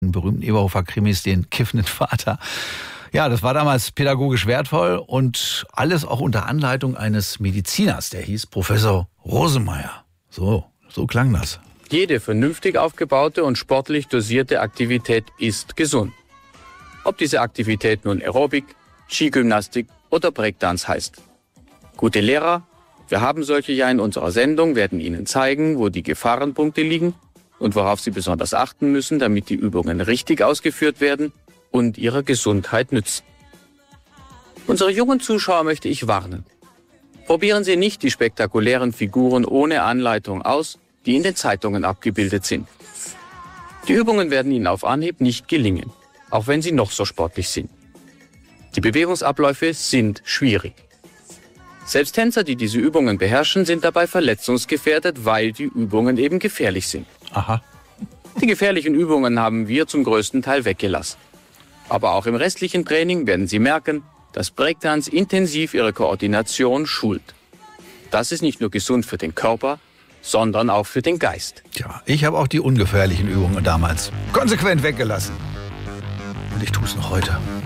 den berühmten Eberhofer-Krimis, den kiffenden Vater. Ja, das war damals pädagogisch wertvoll und alles auch unter Anleitung eines Mediziners, der hieß Professor Rosemeyer. So klang das. Jede vernünftig aufgebaute und sportlich dosierte Aktivität ist gesund. Ob diese Aktivität nun Aerobic, Skigymnastik oder Breakdance heißt. Gute Lehrer, wir haben solche ja in unserer Sendung, werden Ihnen zeigen, wo die Gefahrenpunkte liegen und worauf Sie besonders achten müssen, damit die Übungen richtig ausgeführt werden und Ihrer Gesundheit nützen. Unsere jungen Zuschauer möchte ich warnen. Probieren Sie nicht die spektakulären Figuren ohne Anleitung aus, die in den Zeitungen abgebildet sind. Die Übungen werden Ihnen auf Anhieb nicht gelingen, auch wenn Sie noch so sportlich sind. Die Bewegungsabläufe sind schwierig. Selbst Tänzer, die diese Übungen beherrschen, sind dabei verletzungsgefährdet, weil die Übungen eben gefährlich sind. Aha. Die gefährlichen Übungen haben wir zum größten Teil weggelassen. Aber auch im restlichen Training werden Sie merken, dass Breakdance intensiv Ihre Koordination schult. Das ist nicht nur gesund für den Körper, sondern auch für den Geist. Tja, ich habe auch die ungefährlichen Übungen damals konsequent weggelassen. Und ich tue es noch heute.